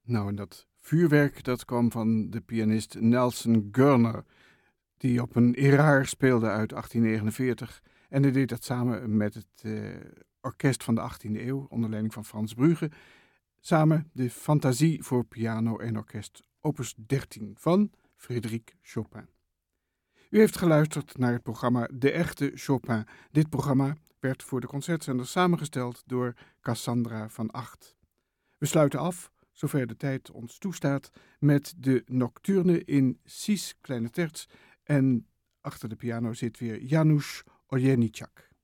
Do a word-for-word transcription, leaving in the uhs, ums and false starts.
Nou, en dat vuurwerk dat kwam van de pianist Nelson Gurner, die op een Eraar speelde uit achttien negenenveertig. En hij deed dat samen met het uh, orkest van de achttiende eeuw, onder leiding van Frans Brugge. Samen de Fantasie voor piano en orkest, opus dertien van Frédéric Chopin. U heeft geluisterd naar het programma De Echte Chopin. Dit programma werd voor de concertzender samengesteld door Cassandra van Acht. We sluiten af, zover de tijd ons toestaat, met de nocturne in Cis kleine terts. En achter de piano zit weer Janusz Olejniczak.